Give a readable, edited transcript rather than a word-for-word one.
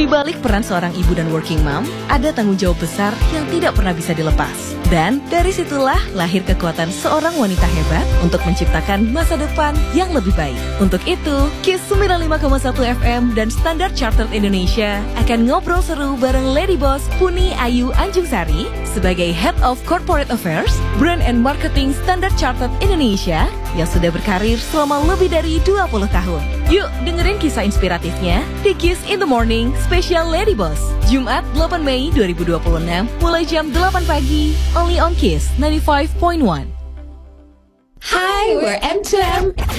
Di balik peran seorang ibu dan working mom, ada tanggung jawab besar yang tidak pernah bisa dilepas. Dan dari situlah lahir kekuatan seorang wanita hebat untuk menciptakan masa depan yang lebih baik. Untuk itu, KIS 95,1 FM dan Standard Chartered Indonesia akan ngobrol seru bareng Lady Boss Puni Ayu Anjungsari sebagai Head of Corporate Affairs, Brand and Marketing Standard Chartered Indonesia yang sudah berkarir selama lebih dari 20 tahun. Yuk dengerin kisah inspiratifnya di KIS in the Morning Special Lady Boss, Jumat 8 Mei 2026 mulai jam 8 pagi, only on KIS 95.1. Hi, we're M2M.